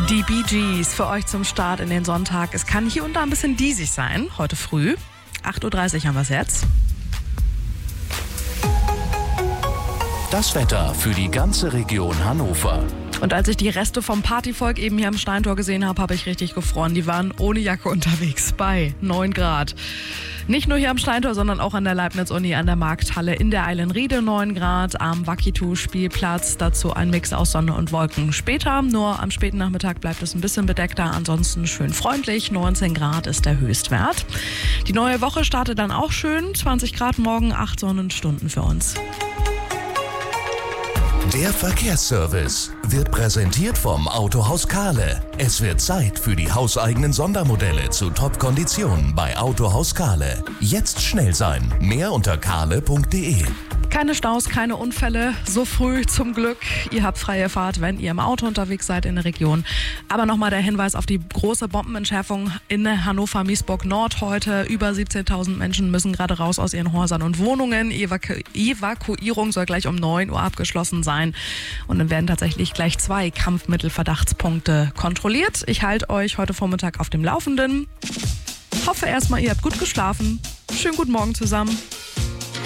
Die Bee Gees für euch zum Start in den Sonntag. Es kann hier und da ein bisschen diesig sein, heute früh. 8.30 Uhr haben wir es jetzt. Das Wetter für die ganze Region Hannover. Und als ich die Reste vom Partyvolk eben hier am Steintor gesehen habe, habe ich richtig gefroren. Die waren ohne Jacke unterwegs bei 9 Grad. Nicht nur hier am Steintor, sondern auch an der Leibniz-Uni, an der Markthalle, in der Eilenriede 9 Grad, am Wakitu-Spielplatz, dazu ein Mix aus Sonne und Wolken. Später, nur am späten Nachmittag bleibt es ein bisschen bedeckter, ansonsten schön freundlich, 19 Grad ist der Höchstwert. Die neue Woche startet dann auch schön, 20 Grad morgen, 8 Sonnenstunden für uns. Der Verkehrsservice wird präsentiert vom Autohaus Kahle. Es wird Zeit für die hauseigenen Sondermodelle zu Top-Konditionen bei Autohaus Kahle. Jetzt schnell sein. Mehr unter kahle.de. Keine Staus, keine Unfälle, so früh zum Glück. Ihr habt freie Fahrt, wenn ihr im Auto unterwegs seid in der Region. Aber nochmal der Hinweis auf die große Bombenentschärfung in Hannover-Miesburg Nord heute. Über 17.000 Menschen müssen gerade raus aus ihren Häusern und Wohnungen. Evakuierung soll gleich um 9 Uhr abgeschlossen sein. Und dann werden tatsächlich gleich 2 Kampfmittelverdachtspunkte kontrolliert. Ich halte euch heute Vormittag auf dem Laufenden. Hoffe erstmal, ihr habt gut geschlafen. Schönen guten Morgen zusammen.